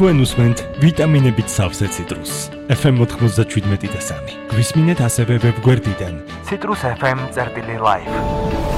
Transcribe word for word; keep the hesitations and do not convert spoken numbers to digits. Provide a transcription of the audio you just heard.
თქვენ უსმენთ ვიტამინებით სავსე ციტრუსს. ეფ ემ ოთხმოცდაშვიდ და სამი. გვისმინეთ ასევე ვებგვერდიდან citrus f m წერტილი live.